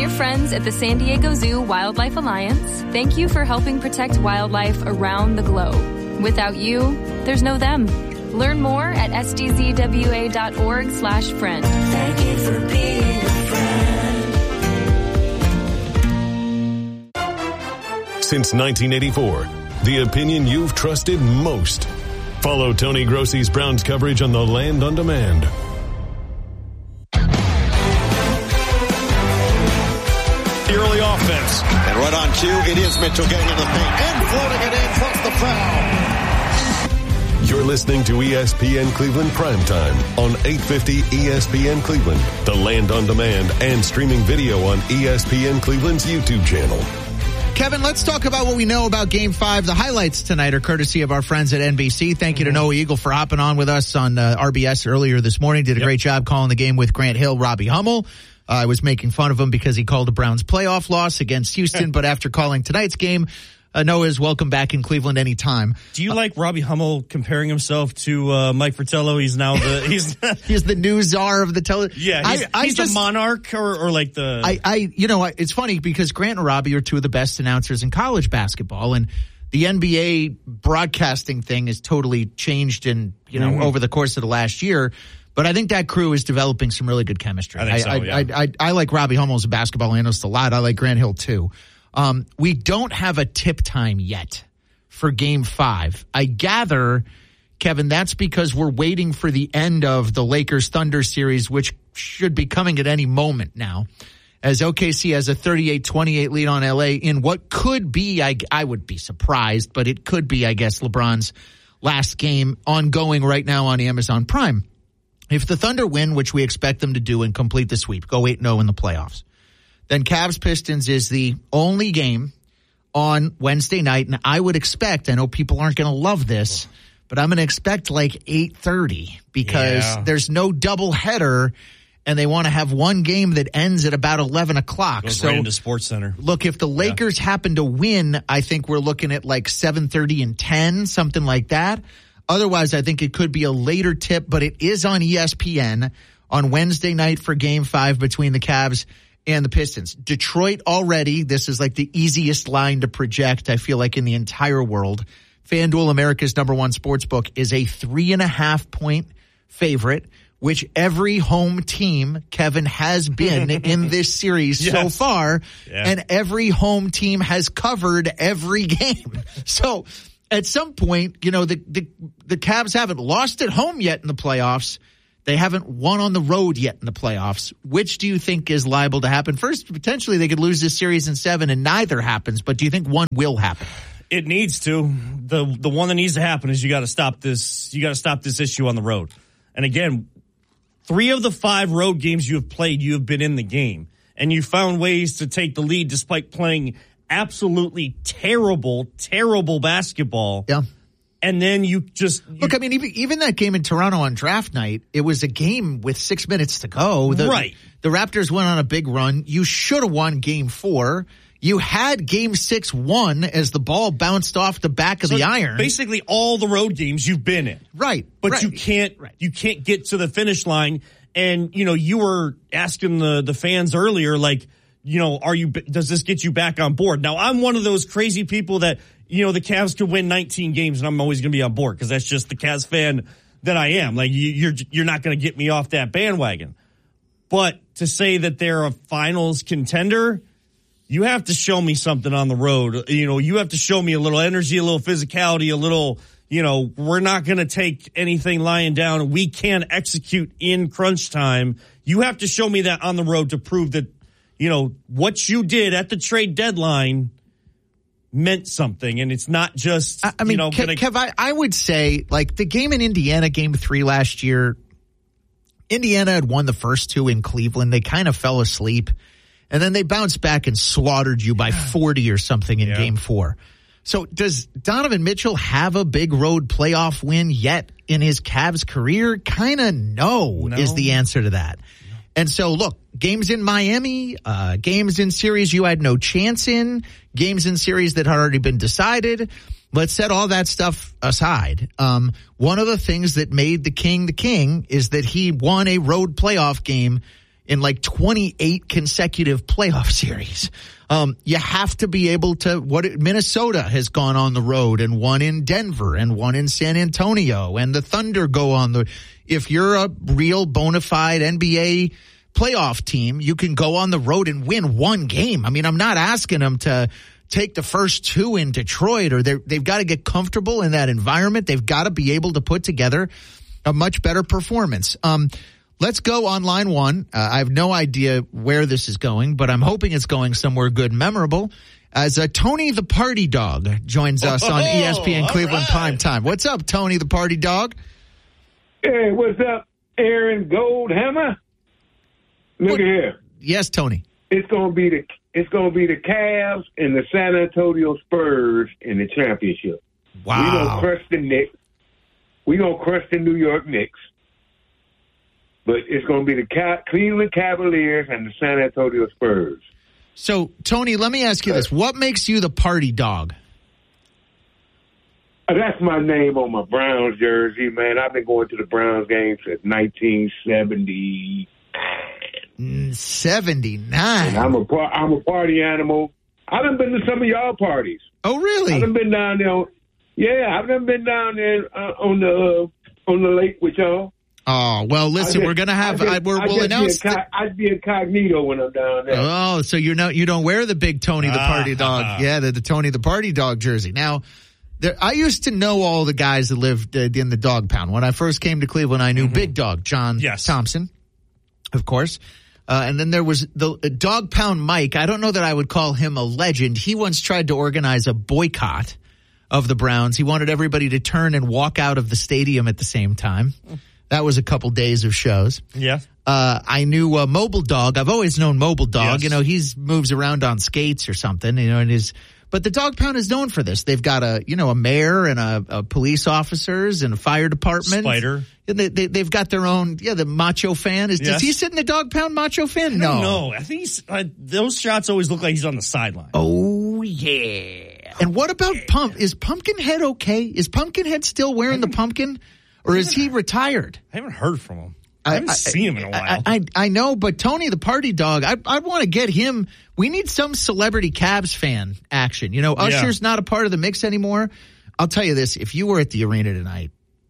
Dear friends at the San Diego Zoo Wildlife Alliance, thank you for helping protect wildlife around the globe. Without you, there's no them. Learn more at sdzwa.org/friend. Thank you for being a friend. Since 1984, the opinion you've trusted most. Follow Tony Grossi's Browns coverage on The Land on Demand. The early offense. And right on cue, it is Mitchell getting into the paint and floating it in, plus the foul. You're listening to ESPN Cleveland Primetime on 850 ESPN Cleveland, The Land on Demand, and streaming video on ESPN Cleveland's YouTube channel. Kevin, let's talk about what we know about Game 5. The highlights tonight are courtesy of our friends at NBC. Thank you to Noah Eagle for hopping on with us on RBS earlier this morning. Did a great job calling the game with Grant Hill, Robbie Hummel. I was making fun of him because he called the Browns playoff loss against Houston, but after calling tonight's game, Noah is welcome back in Cleveland anytime. Do you like Robbie Hummel comparing himself to Mike Fratello? He's now he's the new czar of the television. Yeah, he's the monarch or like the. It's funny because Grant and Robbie are two of the best announcers in college basketball, and the NBA broadcasting thing has totally changed over the course of the last year. But I think that crew is developing some really good chemistry. I think so, yeah. I like Robbie Hummel as a basketball analyst a lot. I like Grant Hill too. We don't have a tip time yet for Game 5. I gather, Kevin, that's because we're waiting for the end of the Lakers-Thunder series, which should be coming at any moment now, as OKC has a 38-28 lead on LA in what could be, I would be surprised, but it could be, I guess, LeBron's last game ongoing right now on Amazon Prime. If the Thunder win, which we expect them to do and complete the sweep, go 8-0 in the playoffs, then Cavs-Pistons is the only game on Wednesday night, and I would expect, I know people aren't going to love this, but I'm going to expect like 8:30 because there's no doubleheader, and they want to have one game that ends at about 11 o'clock. Goes right into Sports Center. Look, if the Lakers happen to win, I think we're looking at like 7:30 and 10, something like that. Otherwise, I think it could be a later tip, but it is on ESPN on Wednesday night for Game 5 between the Cavs and the Pistons. Detroit already, this is like the easiest line to project, I feel like, in the entire world. FanDuel, America's #1 sportsbook, is a 3.5-point favorite, which every home team, Kevin, has been in this series so far, and every home team has covered every game. So at some point, the Cavs haven't lost at home yet in the playoffs. They haven't won on the road yet in the playoffs. Which do you think is liable to happen? First, potentially they could lose this series in 7 and neither happens, but do you think one will happen? It needs to. The one that needs to happen is you got to stop this. You got to stop this issue on the road. And again, 3 of the 5 road games you have played, you have been in the game, and you found ways to take the lead despite playing absolutely terrible basketball. Yeah. And then you look. I mean, even that game in Toronto on draft night, it was a game with 6 minutes to go. The Raptors went on a big run. You should have won Game 4. You had Game 6 won as the ball bounced off the back of the iron. Basically, all the road games you've been in, right? But you can't get to the finish line. And you were asking the fans earlier, like, does this get you back on board? Now, I'm one of those crazy people that, the Cavs could win 19 games and I'm always going to be on board because that's just the Cavs fan that I am. Like, you're not going to get me off that bandwagon. But to say that they're a finals contender, you have to show me something on the road. You have to show me a little energy, a little physicality, a little, we're not going to take anything lying down. We can execute in crunch time. You have to show me that on the road to prove that, what you did at the trade deadline meant something, and it's not just, Kev, I would say, like, the game in Indiana, Game 3 last year, Indiana had won the first 2 in Cleveland. They kind of fell asleep, and then they bounced back and slaughtered you by 40 or something in Game 4. So does Donovan Mitchell have a big road playoff win yet in his Cavs career? Kind of no is the answer to that. And so, look, games in Miami, games in series you had no chance in, games in series that had already been decided. Let's set all that stuff aside. One of the things that made the king is that he won a road playoff game in like 28 consecutive playoff series. You have to be able to, Minnesota has gone on the road and won in Denver and won in San Antonio, and the Thunder go on if you're a real bona fide NBA playoff team, you can go on the road and win one game. I mean, I'm not asking them to take the first two in Detroit, or they've got to get comfortable in that environment. They've got to be able to put together a much better performance. Let's go on line one. I have no idea where this is going, but I'm hoping it's going somewhere good and memorable, as Tony the Party Dog joins us on ESPN Cleveland Primetime. What's up, Tony the Party Dog? Hey, what's up, Aaron Goldhammer? Look at here. Yes, Tony. It's gonna be the Cavs and the San Antonio Spurs in the championship. Wow. We gonna crush the Knicks. We gonna crush the New York Knicks. But it's going to be the Cleveland Cavaliers and the San Antonio Spurs. So, Tony, let me ask you this. What makes you the party dog? That's my name on my Browns jersey, man. I've been going to the Browns games since 1979. 79? I'm a party animal. I done been to some of y'all parties. Oh, really? I done been down there. I've done been down there on the lake with y'all. Oh, well, listen, we're going to have we'll announce I'd be incognito when I'm down there. Oh, so you don't wear the big Tony the Party Dog. Yeah, the Tony the Party Dog jersey. Now, I used to know all the guys that lived in the dog pound. When I first came to Cleveland, I knew Big Dog, John Thompson, of course. And then there was the Dog Pound Mike. I don't know that I would call him a legend. He once tried to organize a boycott of the Browns. He wanted everybody to turn and walk out of the stadium at the same time. That was a couple days of shows. Yeah. I knew Mobile Dog. I've always known Mobile Dog. Yes. You know, he moves around on skates or something, you know, but the Dog Pound is known for this. They've got a mayor and a police officers and a fire department. Spider. And they've got their own, the Macho Fan. Does he sit in the Dog Pound Macho Fan? No. I think those shots always look like he's on the sideline. Oh, yeah. And what about Is Pumpkinhead okay? Is Pumpkinhead still wearing the pumpkin? Or is he retired? I haven't heard from him. I haven't seen him in a while. I know, but Tony the Party Dog, I want to get him. We need some celebrity Cavs fan action. You know, Usher's not a part of the mix anymore. I'll tell you this. If you were at the arena tonight,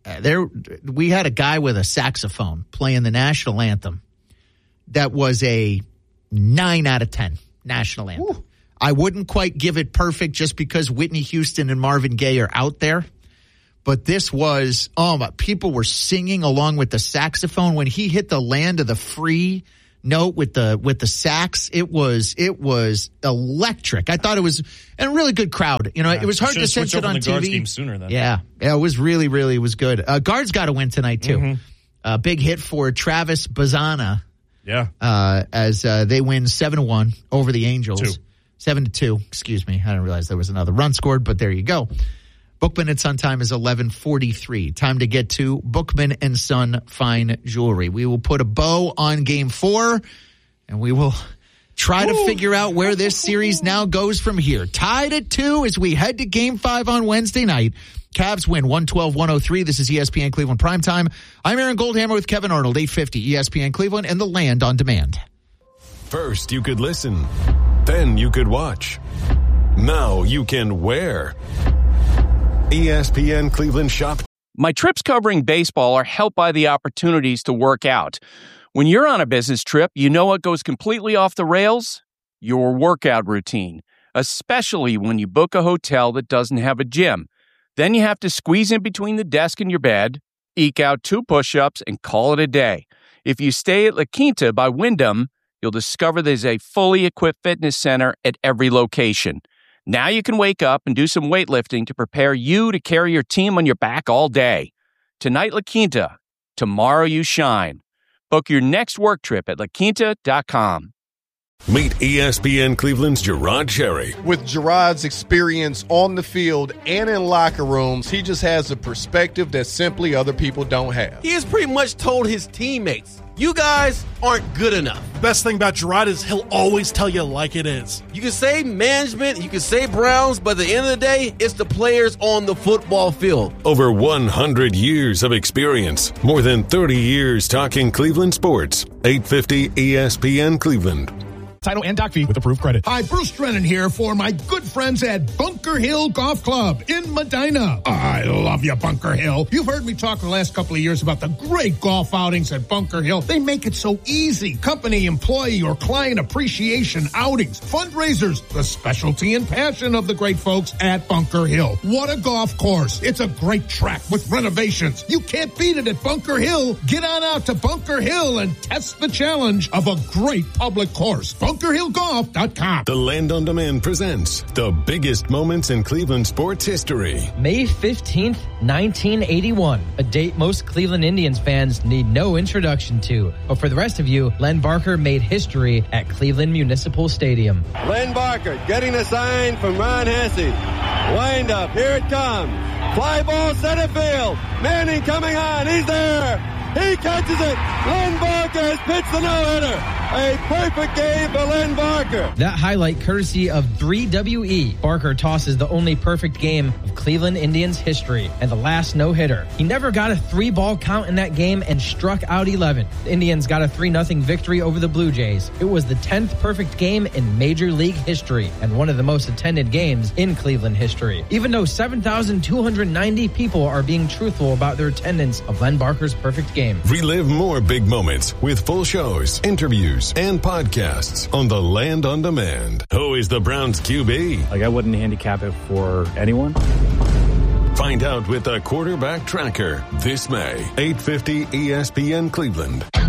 we had a guy with a saxophone playing the national anthem that was a 9 out of 10 national anthem. Ooh. I wouldn't quite give it perfect just because Whitney Houston and Marvin Gaye are out there. But this was, people were singing along with the saxophone. When he hit the land of the free note with the sax, it was electric. I thought it was a really good crowd. You know, it was hard to sense it on TV. Guards game sooner then. Yeah, it was really, really was good. Guards got to win tonight too. Big hit for Travis Bazzana. Yeah. As they win 7-1 over the Angels. 7-2. Excuse me. I didn't realize there was another run scored, but there you go. Bookman and Son time is 11:43. Time to get to Bookman and Son Fine Jewelry. We will put a bow on Game 4, and we will try to figure out where this series now goes from here. Tied at 2 as we head to Game 5 on Wednesday night. Cavs win 112-103. This is ESPN Cleveland Primetime. I'm Aaron Goldhammer with Kevin Arnold, 850 ESPN Cleveland and the Land on Demand. First, you could listen. Then you could watch. Now you can wear. ESPN Cleveland Shop. My trips covering baseball are helped by the opportunities to work out. When you're on a business trip, you know what goes completely off the rails? Your workout routine, especially when you book a hotel that doesn't have a gym. Then you have to squeeze in between the desk and your bed, eke out 2 push-ups, and call it a day. If you stay at La Quinta by Wyndham, you'll discover there's a fully equipped fitness center at every location. Now you can wake up and do some weightlifting to prepare you to carry your team on your back all day. Tonight, La Quinta. Tomorrow, you shine. Book your next work trip at laquinta.com. Meet ESPN Cleveland's Gerard Cherry. With Gerard's experience on the field and in locker rooms, he just has a perspective that simply other people don't have. He has pretty much told his teammates, You guys aren't good enough. Best thing about Gerard is he'll always tell you like it is. You can say management, you can say Browns, but at the end of the day, it's the players on the football field. Over 100 years of experience. More than 30 years talking Cleveland sports. 850 ESPN Cleveland. Title and doc fee with approved credit. Hi, Bruce Drennan here for my good friends at Bunker Hill Golf Club in Medina. I love you, Bunker Hill. You've heard me talk the last couple of years about the great golf outings at Bunker Hill. They make it so easy. Company, employee, or client appreciation outings, fundraisers, the specialty and passion of the great folks at Bunker Hill. What a golf course. It's a great track with renovations. You can't beat it at Bunker Hill. Get on out to Bunker Hill and test the challenge of a great public course. BunkerHillGolf.com. The Land on Demand presents the biggest moments in Cleveland sports history. May 15th, 1981, a date most Cleveland Indians fans need no introduction to. But for the rest of you, Len Barker made history at Cleveland Municipal Stadium. Len Barker getting the sign from Ron Hesse. Wind up, here it comes. Fly ball center field. Manning coming on, he's there. He catches it. Len Barker has pitched the no-hitter. A perfect game for Len Barker. That highlight courtesy of 3WE. Barker tosses the only perfect game of Cleveland Indians history and the last no-hitter. He never got a 3-ball count in that game and struck out 11. The Indians got a 3-0 victory over the Blue Jays. It was the 10th perfect game in Major League history and one of the most attended games in Cleveland history. Even though 7,290 people are being truthful about their attendance of Len Barker's perfect game. Relive more big moments with full shows, interviews, and podcasts on the Land on Demand. Who is the Browns QB? I wouldn't handicap it for anyone. Find out with the Quarterback Tracker this May, 850 ESPN Cleveland. And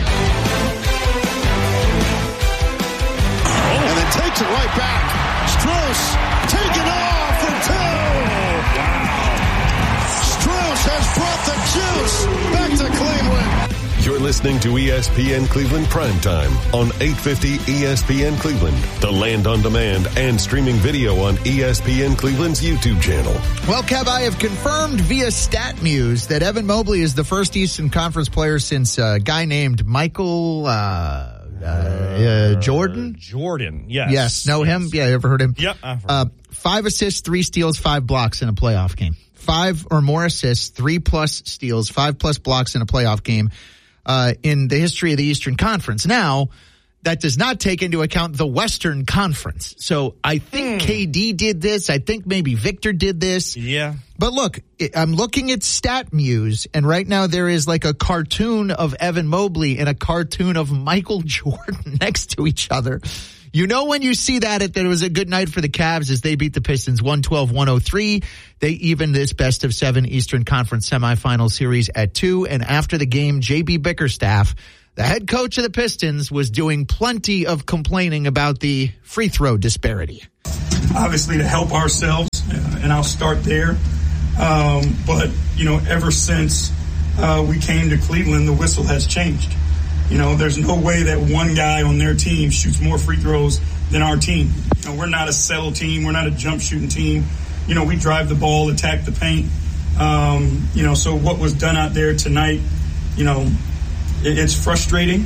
then takes it right back. Strauss taking off for two. Wow. Strauss has brought the juice back to Cleveland. You're listening to ESPN Cleveland Primetime on 850 ESPN Cleveland, the Land on Demand and streaming video on ESPN Cleveland's YouTube channel. Well, Kev, I have confirmed via StatMuse that Evan Mobley is the first Eastern Conference player since a guy named Michael Jordan? Jordan, yes. Yes, know him? Yeah, you ever heard him? Yep, I've heard. 5 assists, 3 steals, 5 blocks in a playoff game. 5 or more assists, 3+ steals, 5+ blocks in a playoff game. In the history of the Eastern Conference. Now, that does not take into account the Western Conference. So I think KD did this. I think maybe Victor did this. Yeah. But look, I'm looking at StatMuse, and right now there is like a cartoon of Evan Mobley and a cartoon of Michael Jordan next to each other. You know when you see that it was a good night for the Cavs as they beat the Pistons 112-103. They evened this best of 7 Eastern Conference semifinal series at 2. And after the game, J.B. Bickerstaff, the head coach of the Pistons, was doing plenty of complaining about the free throw disparity. Obviously to help ourselves, and I'll start there. But, ever since we came to Cleveland, the whistle has changed. There's no way that one guy on their team shoots more free throws than our team. We're not a settle team. We're not a jump shooting team. We drive the ball, attack the paint. So what was done out there tonight, it's frustrating.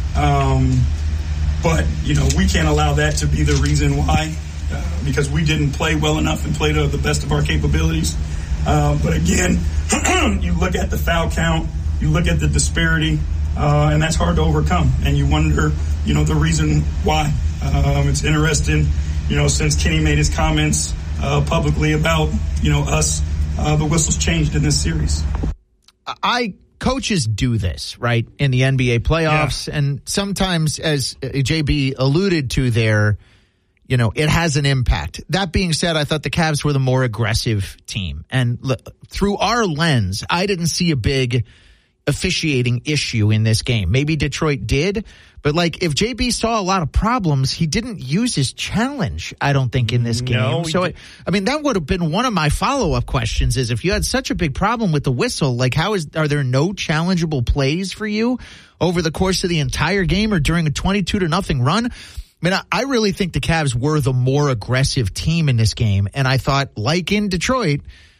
But, we can't allow that to be the reason why, because we didn't play well enough and play to the best of our capabilities. But again, you look at the foul count, you look at the disparity, and that's hard to overcome. And you wonder, the reason why. It's interesting, since Kenny made his comments publicly about, us, the whistle's changed in this series. Coaches do this, right, in the NBA playoffs. Yeah. And sometimes, as JB alluded to there, it has an impact. That being said, I thought the Cavs were the more aggressive team. And through our lens, I didn't see a big officiating issue in this game. Maybe Detroit did, but if JB saw a lot of problems, he didn't use his challenge, I don't think, in this game. No, so, that would have been one of my follow-up questions is if you had such a big problem with the whistle, are there no challengeable plays for you over the course of the entire game or during a 22-0 run? I really think the Cavs were the more aggressive team in this game, and I thought, like in Detroit,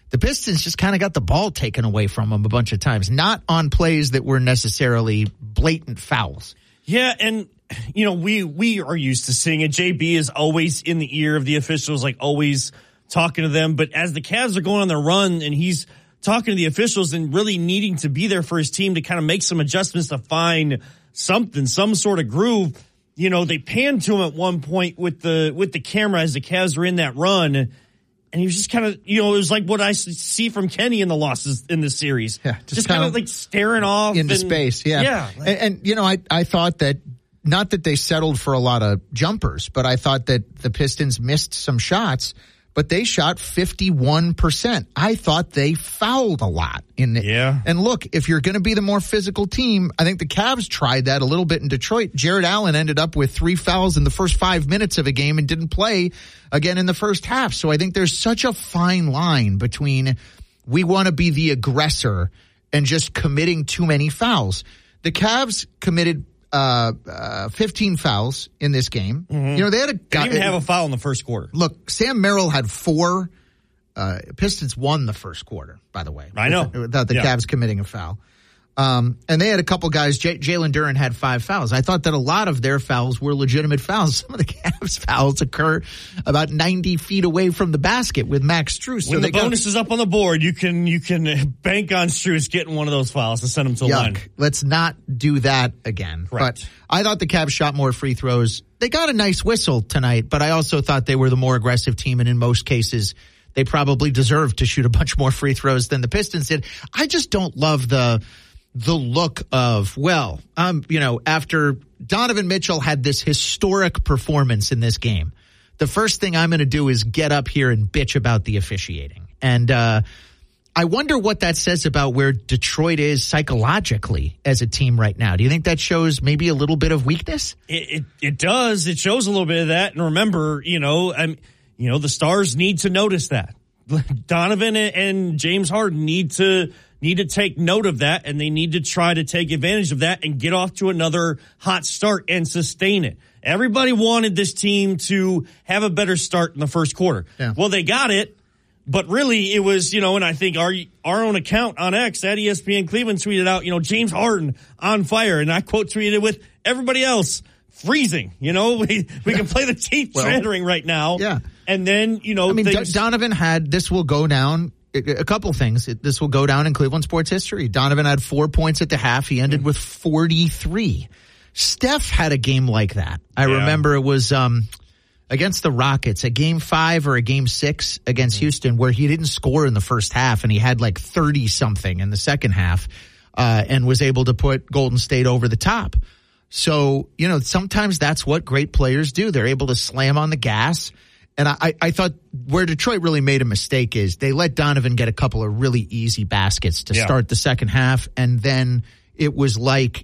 the Pistons just kind of got the ball taken away from them a bunch of times, not on plays that were necessarily blatant fouls. Yeah, and we are used to seeing it. JB is always in the ear of the officials, like always talking to them. But as the Cavs are going on their run and he's talking to the officials and really needing to be there for his team to kind of make some adjustments to find some sort of groove, they panned to him at one point with the camera as the Cavs were in that run. And he was just kind of, it was like what I see from Kenny in the losses in this series. Yeah, just kind of like staring off into space. Yeah. I thought that, not that they settled for a lot of jumpers, but I thought that the Pistons missed some shots, but they shot 51%. I thought they fouled a lot in it. Yeah. And look, if you're going to be the more physical team, I think the Cavs tried that a little bit in Detroit. Jared Allen ended up with 3 fouls in the first 5 minutes of a game and didn't play again in the first half. So I think there's such a fine line between we want to be the aggressor and just committing too many fouls. The Cavs committed 15 fouls in this game. Mm-hmm. They had didn't even have a foul in the first quarter. Look, Sam Merrill had 4. Pistons won the first quarter, by the way. I know. Without the Cavs committing a foul. And they had a couple guys. Jalen Duren had 5 fouls. I thought that a lot of their fouls were legitimate fouls. Some of the Cavs fouls occur about 90 feet away from the basket with Max Strus. When the bonus is up on the board, you can bank on Strus getting one of those fouls to send him to the line. Let's not do that again. Correct. But I thought the Cavs shot more free throws. They got a nice whistle tonight, but I also thought they were the more aggressive team, and in most cases, they probably deserved to shoot a bunch more free throws than the Pistons did. I just don't love the look of, after Donovan Mitchell had this historic performance in this game, the first thing I'm going to do is get up here and bitch about the officiating. And I wonder what that says about where Detroit is psychologically as a team right now. Do you think that shows maybe a little bit of weakness? It does. It shows a little bit of that. And remember, the Stars need to notice that. Donovan and James Harden need to take note of that, and they need to try to take advantage of that and get off to another hot start and sustain it. Everybody wanted this team to have a better start in the first quarter. Yeah. Well, they got it, but really it was, and I think our own account on X at ESPN Cleveland tweeted out, James Harden on fire, and I quote tweeted with everybody else freezing. We can play the teeth chattering right now. Yeah. And then, Donovan had, this will go down, a couple things. This will go down in Cleveland sports history. Donovan had 4 points at the half. He ended with 43. Steph had a game like that. I remember it was against the Rockets, a game 5 or a game 6 against Houston, where he didn't score in the first half and he had like 30 something in the second half, and was able to put Golden State over the top. So, sometimes that's what great players do. They're able to slam on the gas. And I thought where Detroit really made a mistake is they let Donovan get a couple of really easy baskets to start the second half. And then it was like,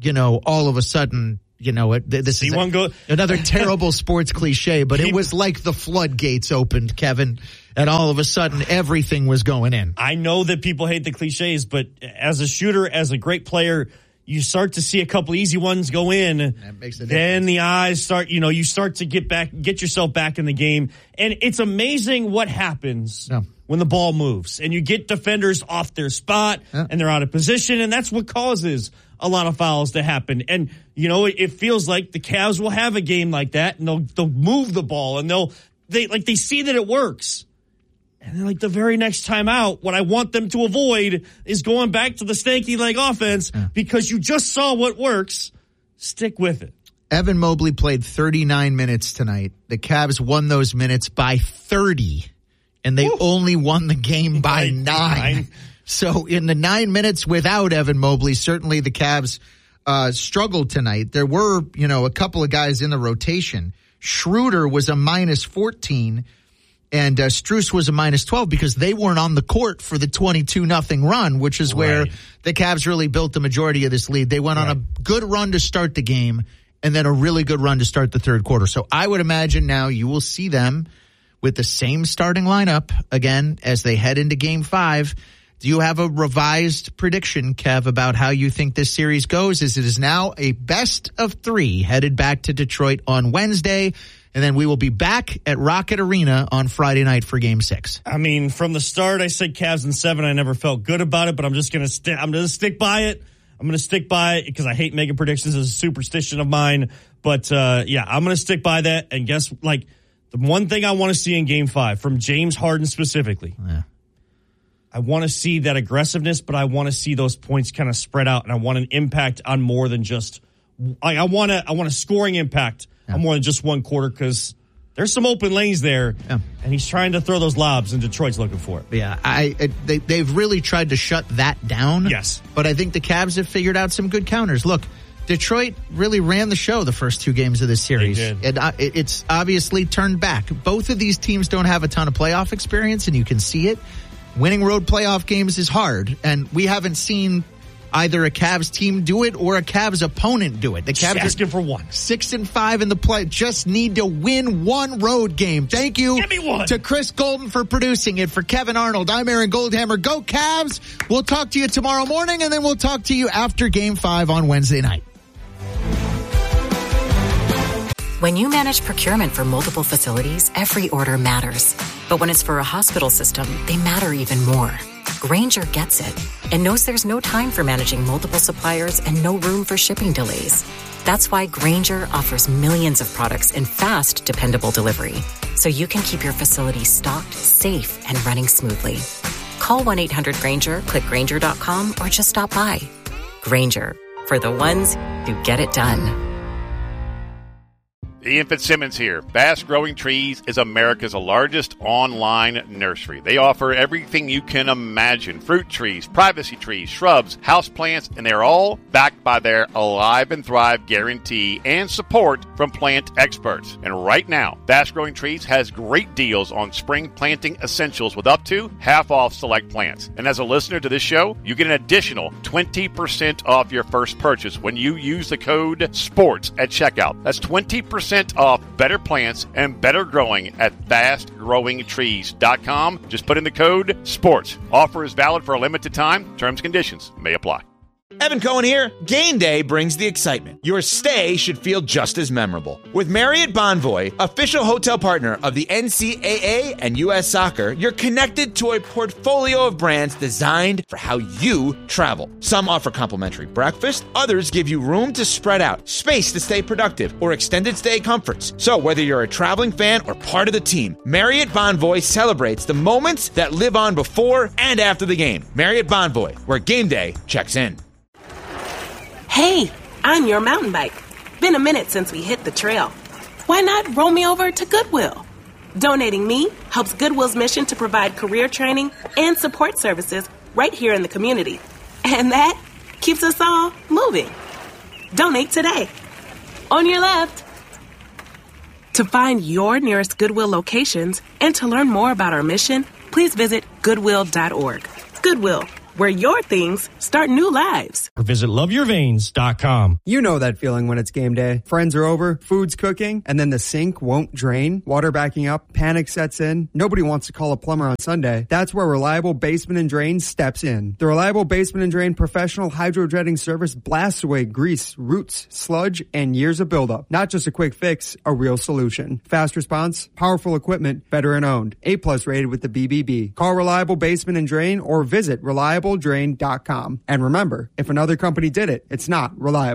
all of a sudden, this is another terrible sports cliche, but it was like the floodgates opened, Kevin, and all of a sudden everything was going in. I know that people hate the cliches, but as a shooter, as a great player, you start to see a couple easy ones go in, that makes the then the eyes start, you start to get yourself back in the game. And it's amazing what happens when the ball moves and you get defenders off their spot and they're out of position. And that's what causes a lot of fouls to happen. And, it feels like the Cavs will have a game like that, and they'll move the ball and they see that it works. And then, the very next time out, what I want them to avoid is going back to the stanky leg offense because you just saw what works. Stick with it. Evan Mobley played 39 minutes tonight. The Cavs won those minutes by 30, and they only won the game by 9. So in the 9 minutes without Evan Mobley, certainly the Cavs struggled tonight. There were, a couple of guys in the rotation. Schroeder was a minus 14. And Strus was a minus 12 because they weren't on the court for the 22-0 run, which is where the Cavs really built the majority of this lead. They went on a good run to start the game and then a really good run to start the third quarter. So I would imagine now you will see them with the same starting lineup again as they head into Game 5. Do you have a revised prediction, Kev, about how you think this series goes? As it is now a best of 3 headed back to Detroit on Wednesday. And then we will be back at Rocket Arena on Friday night for Game 6. I mean, from the start, I said Cavs in 7. I never felt good about it, but I'm just going to I'm going to stick by it. I'm going to stick by it because I hate making predictions. It's a superstition of mine. But, yeah, I'm going to stick by that. And guess, the one thing I want to see in Game 5 from James Harden specifically, I want to see that aggressiveness, but I want to see those points kind of spread out, and I want an impact on more than just I want a scoring impact on more than just one quarter because there's some open lanes there, and he's trying to throw those lobs, and Detroit's looking for it. Yeah, they've really tried to shut that down. Yes. But I think the Cavs have figured out some good counters. Look, Detroit really ran the show the first 2 games of this series. It's obviously turned back. Both of these teams don't have a ton of playoff experience, and you can see it. Winning road playoff games is hard, and we haven't seen either a Cavs team do it or a Cavs opponent do it. The Cavs asking for one. 6-5 in the play. Just need to win one road game. Thank you to Chris Golden for producing it. For Kevin Arnold, I'm Aaron Goldhammer. Go Cavs! We'll talk to you tomorrow morning, and then we'll talk to you after Game 5 on Wednesday night. When you manage procurement for multiple facilities, every order matters. But when it's for a hospital system, they matter even more. Grainger gets it and knows there's no time for managing multiple suppliers and no room for shipping delays. That's why Grainger offers millions of products in fast, dependable delivery, so you can keep your facility stocked, safe, and running smoothly. Call 1-800-GRAINGER, click Grainger.com, or just stop by. Grainger, for the ones who get it done. Ian Fitzsimmons here. Fast Growing Trees is America's largest online nursery. They offer everything you can imagine. Fruit trees, privacy trees, shrubs, houseplants, and they're all backed by their Alive and Thrive guarantee and support from plant experts. And right now, Fast Growing Trees has great deals on spring planting essentials with up to half off select plants. And as a listener to this show, you get an additional 20% off your first purchase when you use the code SPORTS at checkout. That's 20% off better plants and better growing at fastgrowingtrees.com. Just put in the code SPORTS. Offer is valid for a limited time. Terms and conditions may apply. Evan Cohen here. Game day brings the excitement. Your stay should feel just as memorable. With Marriott Bonvoy, official hotel partner of the NCAA and U.S. Soccer, you're connected to a portfolio of brands designed for how you travel. Some offer complimentary breakfast, others give you room to spread out, space to stay productive, or extended stay comforts. So whether you're a traveling fan or part of the team, Marriott Bonvoy celebrates the moments that live on before and after the game. Marriott Bonvoy, where game day checks in. Hey, I'm your mountain bike. Been a minute since we hit the trail. Why not roll me over to Goodwill? Donating me helps Goodwill's mission to provide career training and support services right here in the community. And that keeps us all moving. Donate today. On your left. To find your nearest Goodwill locations and to learn more about our mission, please visit Goodwill.org. Goodwill, where your things start new lives. Or visit loveyourveins.com. You know that feeling when it's game day. Friends are over, food's cooking, and then the sink won't drain, water backing up, panic sets in. Nobody wants to call a plumber on Sunday. That's where Reliable Basement and Drain steps in. The Reliable Basement and Drain professional hydro-jetting service blasts away grease, roots, sludge, and years of buildup. Not just a quick fix, a real solution. Fast response, powerful equipment, veteran owned. A+ rated with the BBB. Call Reliable Basement and Drain or visit ReliableDrain.com. And remember, if another company did it, it's not reliable.